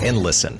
and listen.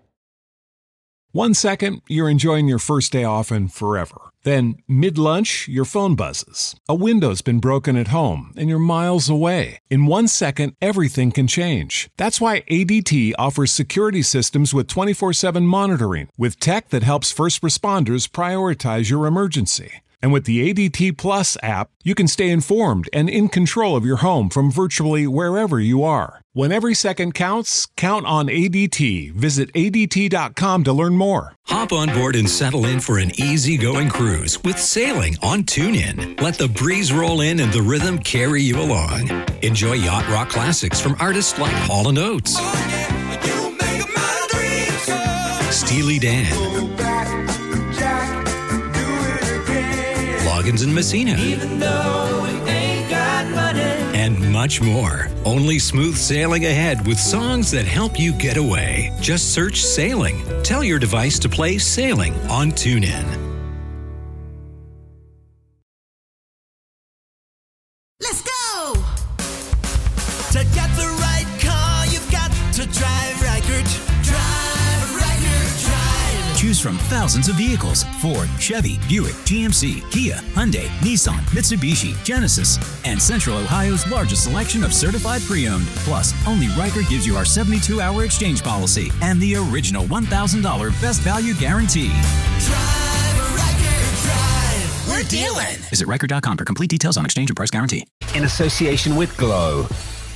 1 second, you're enjoying your first day off and forever. Then, mid-lunch, your phone buzzes. A window's been broken at home, and you're miles away. In 1 second, everything can change. That's why ADT offers security systems with 24/7 monitoring, with tech that helps first responders prioritize your emergency. And with the ADT Plus app, you can stay informed and in control of your home from virtually wherever you are. When every second counts, count on ADT. Visit ADT.com to learn more. Hop on board and settle in for an easy-going cruise with sailing on TuneIn. Let the breeze roll in and the rhythm carry you along. Enjoy yacht rock classics from artists like Hall & Oates, Steely Dan, Loggins and Messina, even though we ain't got money, and much more. Only smooth sailing ahead with songs that help you get away. Just search Sailing. Tell your device to play Sailing on TuneIn. Let's go! To get the right car, you've got to drive Reichert. Drive Reichert, drive. Choose from thousands of vehicles: Ford, Chevy, Buick, GMC, Kia, Hyundai, Nissan, Mitsubishi, Genesis, and Central Ohio's largest selection of certified pre-owned. Plus, only Reichert gives you our 72-hour exchange policy and the original $1,000 best value guarantee. Drive Reichert, drive. We're dealing. Visit Reichert.com for complete details on exchange and price guarantee. In association with Glow.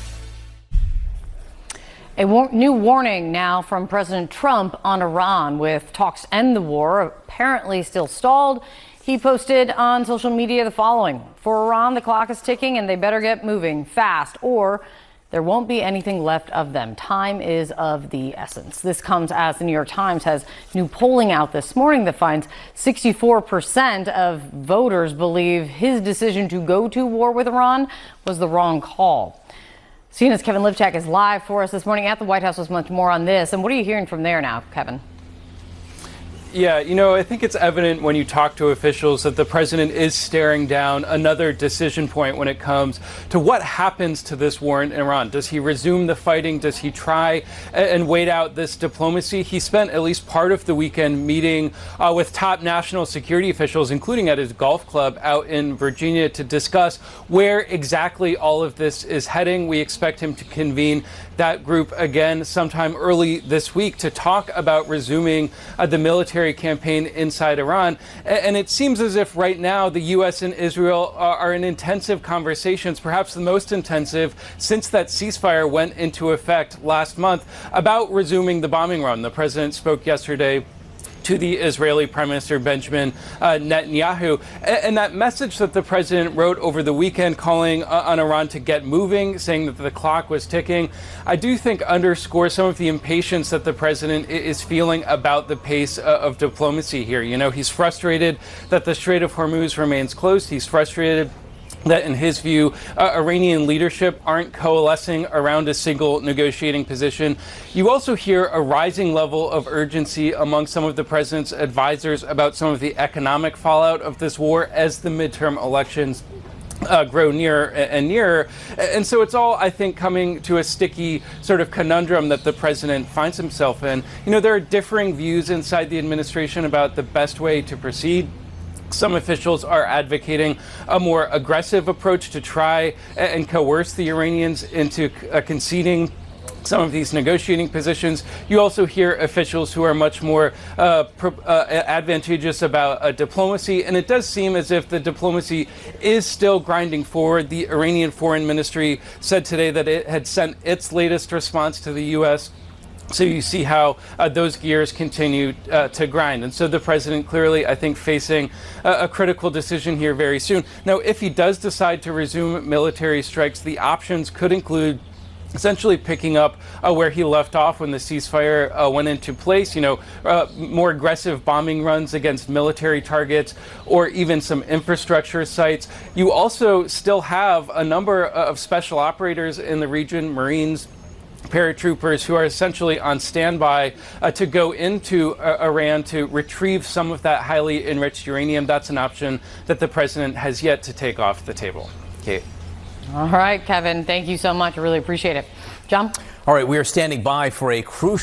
A new warning now from President Trump on Iran, with talks to end the war apparently still stalled. He posted on social media the following: for Iran, the clock is ticking and they better get moving fast, or there won't be anything left of them. Time is of the essence. This comes as the New York Times has new polling out this morning that finds 64% of voters believe his decision to go to war with Iran was the wrong call. CNN's Kevin Lipchak is live for us this morning at the White House with much more on this. And what are you hearing from there now, Kevin? Yeah, I think it's evident when you talk to officials that the president is staring down another decision point when it comes to what happens to this war in Iran. Does he resume the fighting? Does he try and wait out this diplomacy? He spent at least part of the weekend meeting with top national security officials, including at his golf club out in Virginia, to discuss where exactly all of this is heading. We expect him to convene that group again sometime early this week to talk about resuming the military campaign inside Iran. And it seems as if right now the U.S. and Israel are in intensive conversations, perhaps the most intensive since that ceasefire went into effect last month, about resuming the bombing run. The president spoke yesterday to the Israeli Prime Minister Benjamin Netanyahu. And that message that the president wrote over the weekend calling on Iran to get moving, saying that the clock was ticking, I do think underscores some of the impatience that the president is feeling about the pace of diplomacy here. He's frustrated that the Strait of Hormuz remains closed. He's frustrated that, in his view, Iranian leadership aren't coalescing around a single negotiating position. You also hear a rising level of urgency among some of the president's advisors about some of the economic fallout of this war as the midterm elections grow nearer and nearer. And so it's all, I think, coming to a sticky sort of conundrum that the president finds himself in. There are differing views inside the administration about the best way to proceed. Some officials are advocating a more aggressive approach to try and coerce the Iranians into conceding some of these negotiating positions. You also hear officials who are much more advantageous about diplomacy, and it does seem as if the diplomacy is still grinding forward. The Iranian Foreign Ministry said today that it had sent its latest response to the U.S., so you see how those gears continue to grind. And so the president clearly, I think, facing a critical decision here very soon. Now, if he does decide to resume military strikes, the options could include essentially picking up where he left off when the ceasefire went into place, more aggressive bombing runs against military targets or even some infrastructure sites. You also still have a number of special operators in the region, Marines, paratroopers, who are essentially on standby to go into Iran to retrieve some of that highly enriched uranium. That's an option that the president has yet to take off the table. Kate. All right, Kevin, thank you so much. I really appreciate it. John? All right, we are standing by for a crucial